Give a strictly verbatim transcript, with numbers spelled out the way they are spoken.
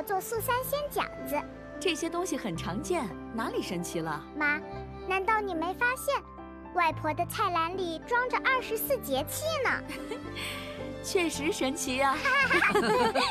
我做素三鲜饺子。 这些东西很常见，哪里神奇了？ 妈，难道你没发现，外婆的菜篮里装着二十四节气呢？ 确实神奇呀、啊！